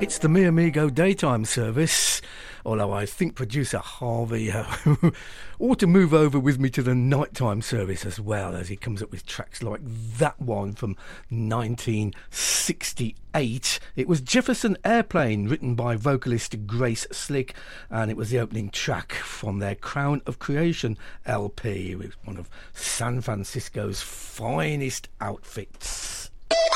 It's the Me Amigo daytime service, although I think producer Harvey ought to move over with me to the nighttime service as well, as he comes up with tracks like that one from 1968. It was Jefferson Airplane, written by vocalist Grace Slick, and it was the opening track from their Crown of Creation LP. It was one of San Francisco's finest outfits.